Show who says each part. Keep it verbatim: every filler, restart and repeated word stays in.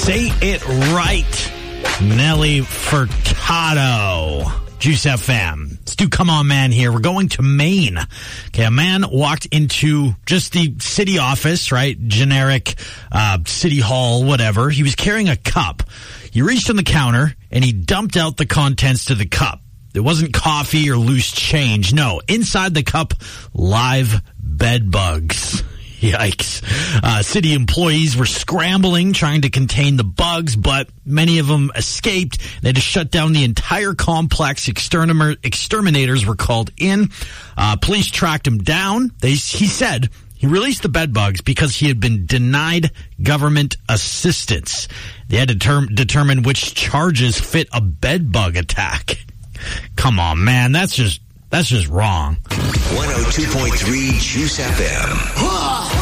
Speaker 1: Say it right. Nelly Furtado. Juice F M. Let's do Come On Man here. We're going to Maine. Okay, a man walked into just the city office, right? Generic, uh, city hall, whatever. He was carrying a cup. He reached on the counter and he dumped out the contents to the cup. It wasn't coffee or loose change. No, inside the cup, live bed bugs. Yikes. Uh, city employees were scrambling, trying to contain the bugs, but many of them escaped. They had to shut down the entire complex. Extermin- exterminators were called in. Uh, police tracked him down. They, he said he released the bed bugs because he had been denied government assistance. They had to term- determine which charges fit a bed bug attack. Come on, man. That's just, that's just wrong.
Speaker 2: one oh two point three Juice F M.